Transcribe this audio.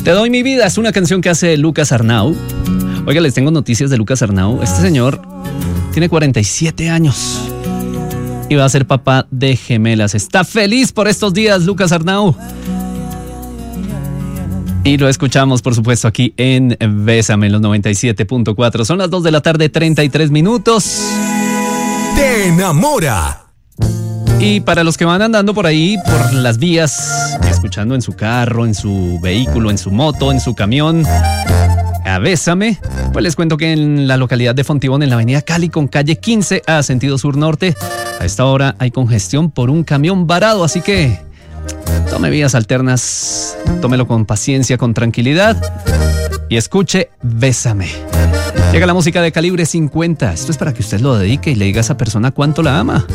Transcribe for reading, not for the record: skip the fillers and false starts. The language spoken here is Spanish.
Te doy mi vida es una canción que hace Lucas Arnau. Oiga, les tengo noticias de Lucas Arnau. Este señor tiene 47 años y va a ser papá de gemelas. Está feliz por estos días, Lucas Arnau. Y lo escuchamos, por supuesto, aquí en Bésame, en los 97.4. Son las 2 de la tarde, 33 minutos. Te enamora. Y para los que van andando por ahí, por las vías, escuchando en su carro, en su vehículo, en su moto, en su camión, a Bésame, pues les cuento que en la localidad de Fontibón, en la avenida Cali con calle 15 a sentido sur-norte, a esta hora hay congestión por un camión varado, así que tome vías alternas, tómelo con paciencia, con tranquilidad y escuche Bésame. Llega la música de Calibre 50. Esto es para que usted lo dedique y le diga a esa persona cuánto la ama.